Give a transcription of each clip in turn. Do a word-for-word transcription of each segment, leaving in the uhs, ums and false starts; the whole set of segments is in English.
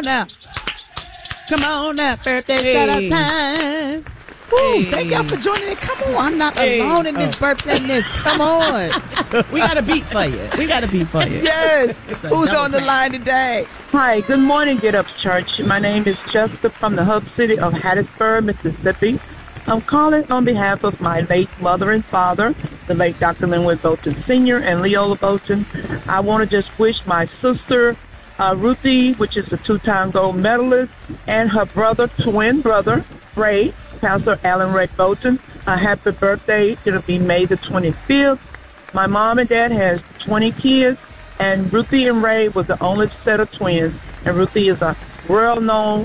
on now. Come on now, birthday Hey. shout out time. Woo, Hey. thank y'all for joining in. Come on, I'm not Hey. alone in this Oh. birthdayness. Come on. We got a beat for you. We got a beat for you. Yes. It's a Who's double on the crack. line today? Hi, good morning, Get Up Church. My name is Chester from the hub city of Hattiesburg, Mississippi. I'm calling on behalf of my late mother and father, the late Doctor Linwood Bolton Senior and Leola Bolton. I want to just wish my sister, uh, Ruthie, which is a two-time gold medalist, and her brother, twin brother, Ray, Pastor Alan Ray Bolton, a happy birthday. It'll be May the twenty-fifth. My mom and dad has twenty kids, and Ruthie and Ray was the only set of twins. And Ruthie is a well-known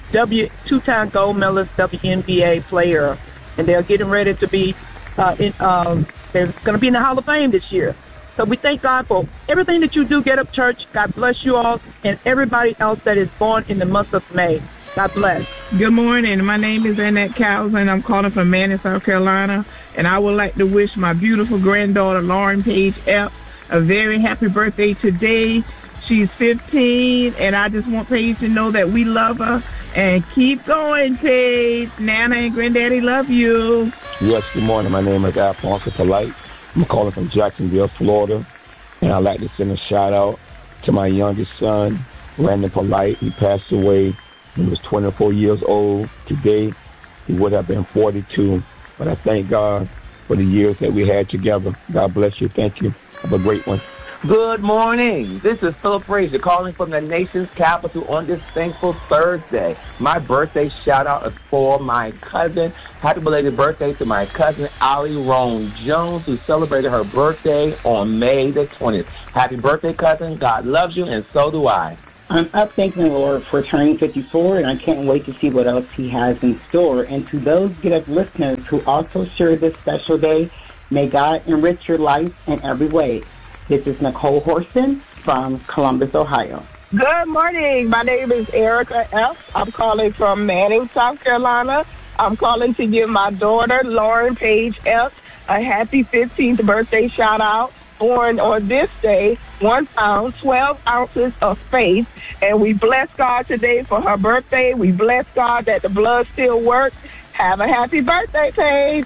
W two-time gold medalist W N B A player, and they're getting ready to be uh, in. Um, they're going to be in the Hall of Fame this year. So we thank God for everything that you do. Get Up Church. God bless you all, and everybody else that is born in the month of May. God bless. Good morning. My name is Annette Cowles, and I'm calling from Manning, South Carolina. And I would like to wish my beautiful granddaughter, Lauren Page Epps, a very happy birthday today. She's fifteen, and I just want Paige to know that we love her. And keep going, Paige. Nana and Granddaddy love you. Yes, good morning. My name is Alfonso Polite. I'm calling from Jacksonville, Florida. And I'd like to send a shout-out to my youngest son, Brandon Polite. He passed away when he was twenty-four years old. Today, he would have been forty-two. But I thank God for the years that we had together. God bless you. Thank you. Have a great one. Good morning. This is Philip Frazier calling from the nation's capital on this thankful Thursday. My birthday shout out is for my cousin. Happy belated birthday to my cousin, Ollie Roan Jones, who celebrated her birthday on May the twentieth. Happy birthday, cousin. God loves you, and so do I. I'm up thanking the Lord for turning fifty-four, and I can't wait to see what else He has in store. And to those Get Up listeners who also share this special day, may God enrich your life in every way. This is Nicole Horson from Columbus, Ohio. Good morning. My name is Erica F. I'm calling from Manning, South Carolina. I'm calling to give my daughter, Lauren Page F., a happy fifteenth birthday shout-out. Born on this day, one pound, twelve ounces of faith. And we bless God today for her birthday. We bless God that the blood still works. Have a happy birthday, Paige.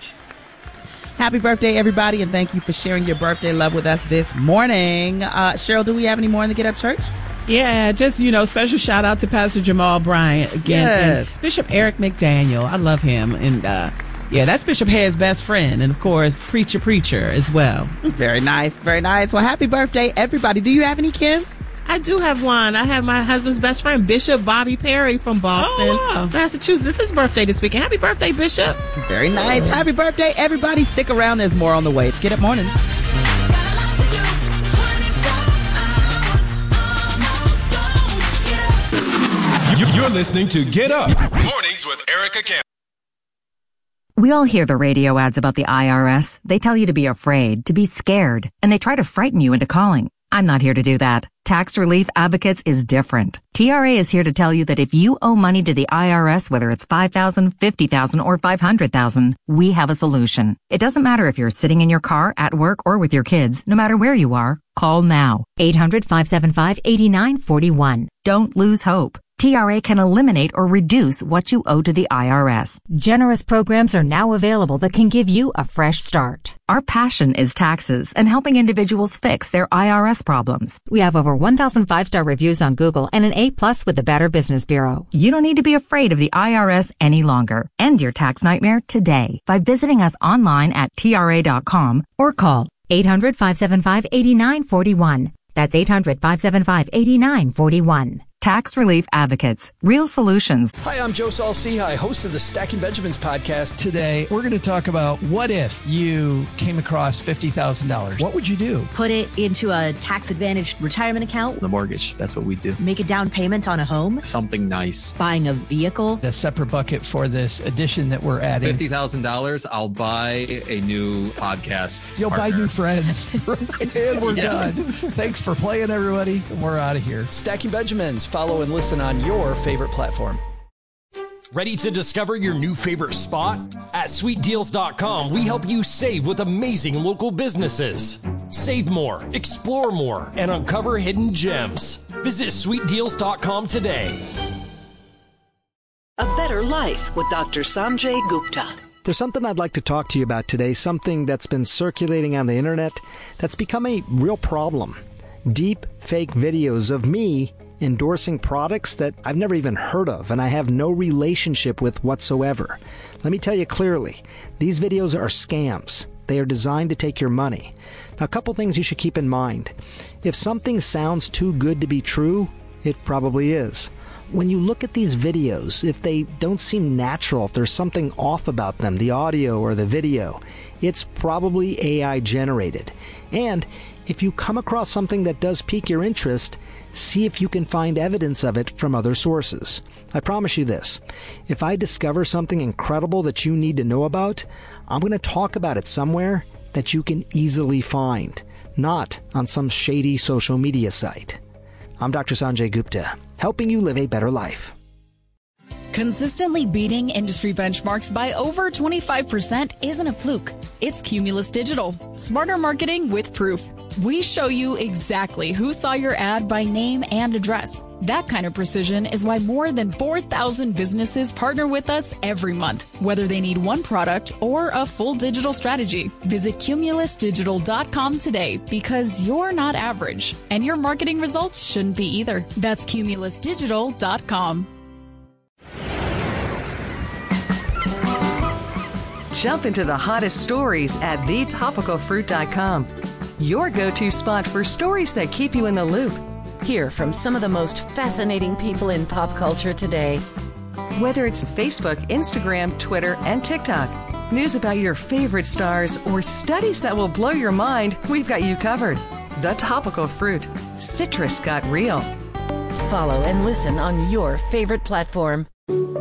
Happy birthday, everybody, and thank you for sharing your birthday love with us this morning. Uh, Cheryl, do we have any more in the Get Up Church? Yeah, just, you know, special shout out to Pastor Jamal Bryant again. Yes. And Bishop Eric McDaniel. I love him. And, uh, yeah, that's Bishop Head's best friend. And, of course, Preacher Preacher as well. Very nice. Very nice. Well, happy birthday, everybody. Do you have any, Kim? I do have one. I have my husband's best friend, Bishop Bobby Perry from Boston, Oh, wow. Massachusetts. This is his birthday this weekend. Happy birthday, Bishop. Very nice. Happy birthday, everybody. Stick around. There's more on the way. It's Get Up Mornings. You're listening to Get Up Mornings with Erica Campbell. We all hear the radio ads about the I R S. They tell you to be afraid, to be scared, and they try to frighten you into calling. I'm not here to do that. Tax Relief Advocates is different. T R A is here to tell you that if you owe money to the I R S, whether it's five thousand dollars, fifty thousand dollars, or five hundred thousand dollars, we have a solution. It doesn't matter if you're sitting in your car, at work, or with your kids. No matter where you are, call now. eight hundred, five seven five, eight nine four one. Don't lose hope. T R A can eliminate or reduce what you owe to the I R S. Generous programs are now available that can give you a fresh start. Our passion is taxes and helping individuals fix their I R S problems. We have over one thousand five-star reviews on Google and an A plus with the Better Business Bureau. You don't need to be afraid of the I R S any longer. End your tax nightmare today by visiting us online at T R A dot com or call eight hundred, five seven five, eight nine four one. That's eight hundred, five seven five, eight nine four one. Tax Relief Advocates. Real solutions. Hi, I'm Joe Saul-Sehy, host of the Stacking Benjamins podcast. Today, we're going to talk about what if you came across fifty thousand dollars. What would you do? Put it into a tax-advantaged retirement account. The mortgage. That's what we do. Make a down payment on a home. Something nice. Buying a vehicle. The separate bucket for this addition that we're adding. fifty thousand dollars, I'll buy a new podcast You'll partner. buy new friends. And we're Yeah. done. Thanks for playing, everybody. And we're out of here. Stacking Benjamins. Follow and listen on your favorite platform. Ready to discover your new favorite spot? At sweet deals dot com, we help you save with amazing local businesses. Save more, explore more, and uncover hidden gems. Visit sweet deals dot com today. A Better Life with Doctor Sanjay Gupta. There's something I'd like to talk to you about today, something that's been circulating on the internet that's become a real problem. Deep fake videos of me endorsing products that I've never even heard of and I have no relationship with whatsoever. Let me tell you clearly, these videos are scams. They are designed to take your money. Now, a couple things you should keep in mind. If something sounds too good to be true, it probably is. When you look at these videos, if they don't seem natural, if there's something off about them, the audio or the video, it's probably A I generated. And if you come across something that does pique your interest, see if you can find evidence of it from other sources. I promise you this, if I discover something incredible that you need to know about, I'm going to talk about it somewhere that you can easily find, not on some shady social media site. I'm Doctor Sanjay Gupta, helping you live a better life. Consistently beating industry benchmarks by over twenty-five percent isn't a fluke. It's Cumulus Digital. Smarter marketing with proof. We show you exactly who saw your ad by name and address. That kind of precision is why more than four thousand businesses partner with us every month, whether they need one product or a full digital strategy. Visit cumulus digital dot com today because you're not average, and your marketing results shouldn't be either. That's cumulus digital dot com. Jump into the hottest stories at the topical fruit dot com. Your go-to spot for stories that keep you in the loop. Hear from some of the most fascinating people in pop culture today. Whether it's Facebook, Instagram, Twitter, and TikTok, news about your favorite stars, or studies that will blow your mind, we've got you covered. The Topical Fruit. Citrus got real. Follow and listen on your favorite platform.